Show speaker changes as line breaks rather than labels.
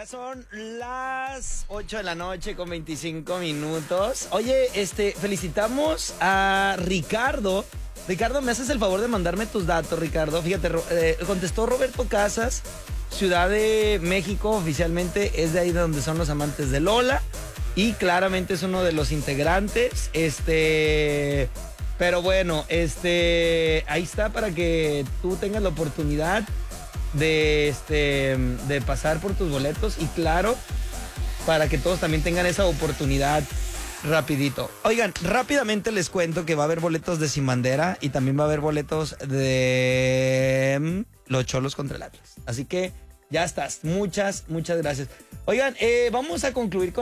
son las 8 de la noche con 25 minutos. Oye, felicitamos a Ricardo. Ricardo, ¿me haces el favor de mandarme tus datos, Ricardo? Fíjate, contestó Roberto Casas, Ciudad de México, oficialmente es de ahí donde son los amantes de Lola. Y claramente es uno de los integrantes. Pero bueno, ahí está para que tú tengas la oportunidad de pasar por tus boletos y claro, para que todos también tengan esa oportunidad rapidito. Oigan, rápidamente les cuento que va a haber boletos de Sin Bandera y también va a haber boletos de los Cholos contra el Atlas. Así que ya estás. Muchas gracias. Oigan, vamos a concluir con